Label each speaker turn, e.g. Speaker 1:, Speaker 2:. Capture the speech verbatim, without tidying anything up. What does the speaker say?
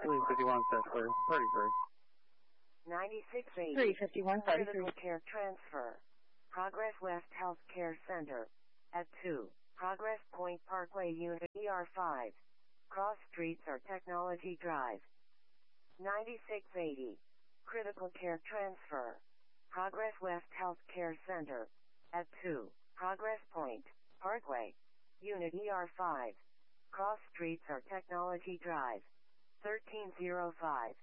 Speaker 1: three fifty-one set for thirty-three.
Speaker 2: ninety-six eighty.
Speaker 3: three fifty-one thirty-three.
Speaker 2: Critical care transfer. Progress West Health Care Center. At two. Progress Point Parkway Unit E R five. Cross Streets or Technology Drive. ninety-six eighty. Critical care transfer. Progress West Health Care Center. At two. Progress Point Parkway Unit E R five. Cross Streets or Technology Drive. thirteen oh five.